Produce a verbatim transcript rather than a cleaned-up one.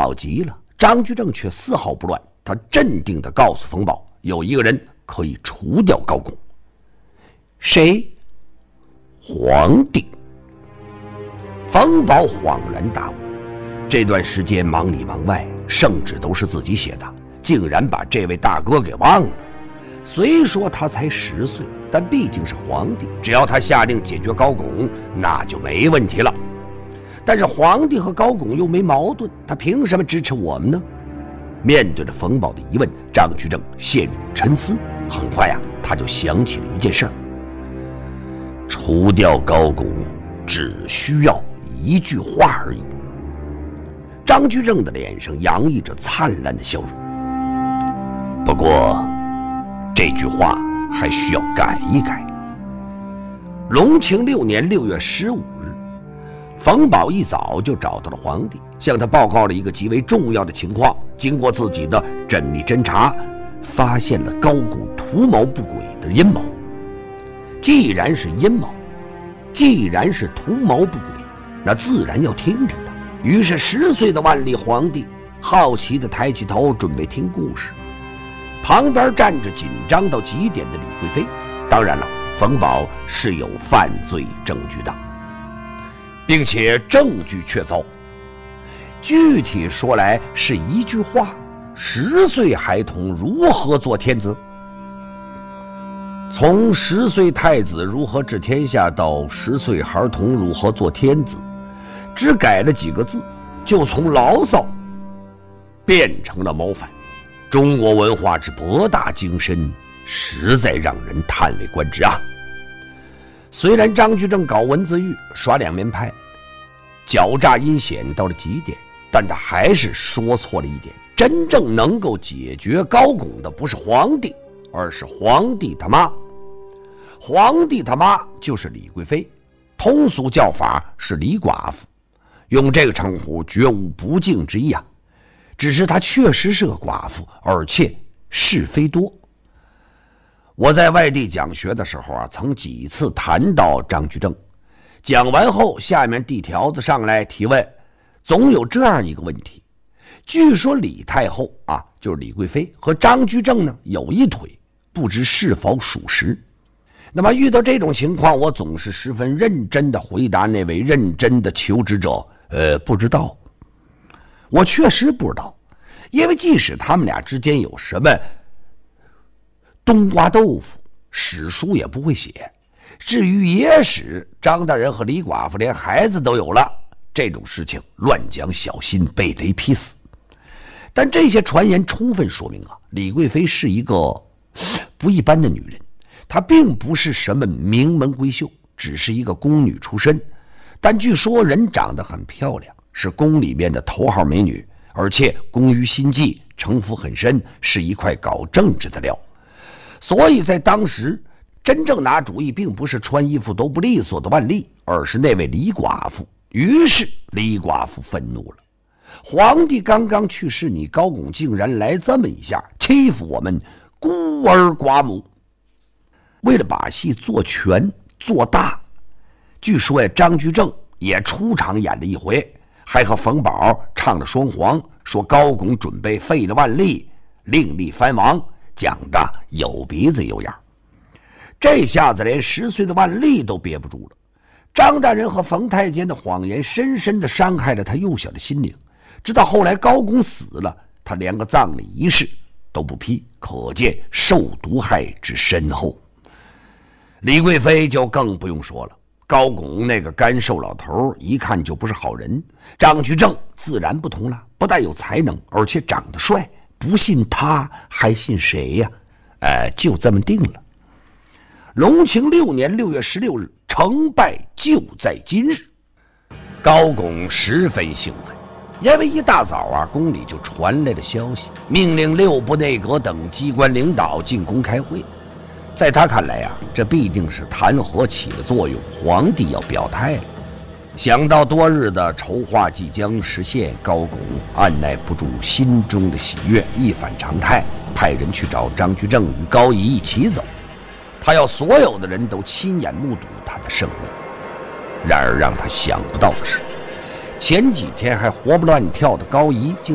宝急了，张居正却丝毫不乱，他镇定地告诉冯保，有一个人可以除掉高拱。谁？皇帝。冯保恍然大悟，这段时间忙里忙外，圣旨都是自己写的，竟然把这位大哥给忘了。虽说他才十岁，但毕竟是皇帝，只要他下令解决高拱，那就没问题了。但是皇帝和高拱又没矛盾，他凭什么支持我们呢？面对着冯保的疑问，张居正陷入沉思。很快呀、啊，他就想起了一件事儿：除掉高拱只需要一句话而已。张居正的脸上洋溢着灿烂的笑容。不过这句话还需要改一改。隆庆六年六月十五日，冯保一早就找到了皇帝，向他报告了一个极为重要的情况。经过自己的缜密侦查，发现了高拱图谋不轨的阴谋。既然是阴谋，既然是图谋不轨，那自然要听听的。于是十岁的万历皇帝好奇地抬起头，准备听故事。旁边站着紧张到极点的李贵妃。当然了，冯保是有犯罪证据的，并且证据确凿。具体说来是一句话：十岁孩童如何做天子？从十岁太子如何治天下到十岁孩童如何做天子，只改了几个字，就从牢骚变成了谋反。中国文化之博大精深，实在让人叹为观止啊！虽然张居正搞文字狱，耍两面派，狡诈阴险到了极点，但他还是说错了一点：真正能够解决高拱的不是皇帝，而是皇帝他妈。皇帝他妈就是李贵妃，通俗叫法是李寡妇，用这个称呼绝无不敬之意啊。只是她确实是个寡妇，而且是非多。我在外地讲学的时候啊，曾几次谈到张居正，讲完后下面递条子上来提问，总有这样一个问题：据说李太后啊，就是李贵妃和张居正呢有一腿，不知是否属实。那么遇到这种情况，我总是十分认真地回答那位认真的求职者：呃，不知道。我确实不知道，因为即使他们俩之间有什么冬瓜豆腐，史书也不会写。至于野史，张大人和李寡妇连孩子都有了，这种事情乱讲小心被雷劈死。但这些传言充分说明啊，李贵妃是一个不一般的女人。她并不是什么名门闺秀，只是一个宫女出身，但据说人长得很漂亮，是宫里面的头号美女，而且工于心计，城府很深，是一块搞政治的料。所以在当时，真正拿主意并不是穿衣服都不利索的万历，而是那位李寡妇。于是李寡妇愤怒了：皇帝刚刚去世，你高拱竟然来这么一下，欺负我们孤儿寡母。为了把戏做全做大，据说呀，张居正也出场演了一回，还和冯保唱了双簧，说高拱准备废了万历，另立藩王，讲的有鼻子有眼。这下子连十岁的万历都憋不住了。张大人和冯太监的谎言深深地伤害了他幼小的心灵，直到后来高拱死了，他连个葬礼仪式都不批，可见受毒害之深厚。李贵妃就更不用说了，高拱那个干瘦老头一看就不是好人。张居正自然不同了，不但有才能，而且长得帅，不信他还信谁呀、啊？呃，就这么定了。隆庆六年六月十六日，成败就在今日。高拱十分兴奋，因为一大早啊，宫里就传来了消息，命令六部内阁等机关领导进宫开会。在他看来啊，这必定是弹劾起了作用，皇帝要表态了。想到多日的筹划即将实现，高拱按耐不住心中的喜悦，一反常态，派人去找张居正与高仪一起走。他要所有的人都亲眼目睹他的胜利。然而让他想不到的是，前几天还活蹦乱跳的高仪竟